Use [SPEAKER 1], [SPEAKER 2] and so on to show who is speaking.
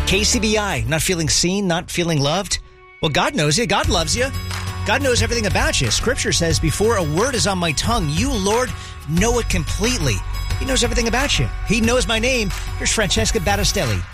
[SPEAKER 1] KCBI, not feeling seen, not feeling loved? Well, God knows you. God loves you. God knows everything about you. Scripture says, before a word is on my tongue, you, Lord, know it completely. He knows everything about you. He knows my name. Here's Francesca Battistelli.